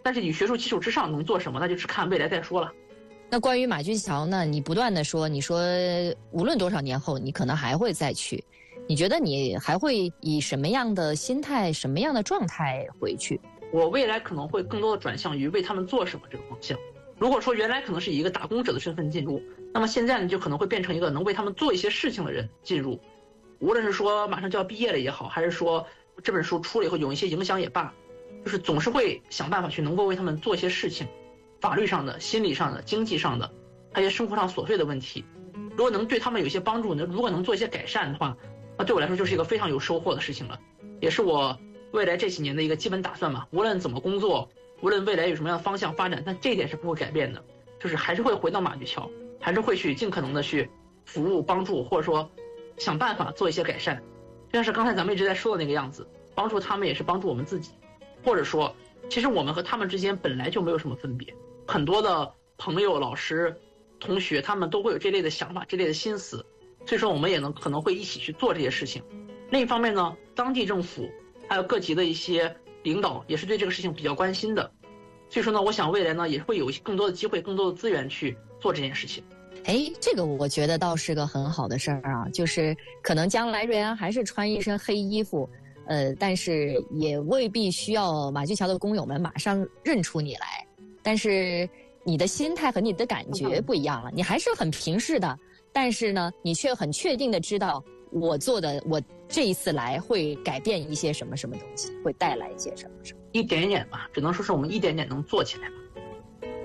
但是以学术基础之上能做什么，那就是看未来再说了。 那关于马驹桥呢，你不断的说，你说无论多少年后你可能还会再去，你觉得你还会以什么样的心态什么样的状态回去？ 我未来可能会更多的转向于为他们做什么这个方向。如果说原来可能是以一个打工者的身份进入，那么现在呢就可能会变成一个能为他们做一些事情的人进入。无论是说马上就要毕业了也好，还是说这本书出了以后有一些影响也罢，就是总是会想办法去能够为他们做一些事情，法律上的、心理上的、经济上的，还有生活上琐碎的问题。如果能对他们有一些帮助，如果能做一些改善的话，那对我来说就是一个非常有收获的事情了，也是我未来这几年的一个基本打算嘛。无论怎么工作，无论未来有什么样的方向发展，但这一点是不会改变的，就是还是会回到马驹桥，还是会去尽可能的去服务、帮助，或者说想办法做一些改善。就像是刚才咱们一直在说的那个样子，帮助他们也是帮助我们自己，或者说其实我们和他们之间本来就没有什么分别。很多的朋友、老师、同学，他们都会有这类的想法、这类的心思，所以说我们也可能会一起去做这些事情。另一方面呢，当地政府还有各级的一些领导也是对这个事情比较关心的，所以说呢，我想未来呢也会有更多的机会、更多的资源去做这件事情。 这个我觉得倒是个很好的事儿啊，就是可能将来瑞安还是穿一身黑衣服，但是也未必需要马驹桥的工友们马上认出你来，但是你的心态和你的感觉不一样了，你还是很平视的，但是呢，你却很确定的知道我这一次来会改变一些什么什么东西，会带来一些什么什么。 一点点吧，只能说是我们一点点能做起来吧。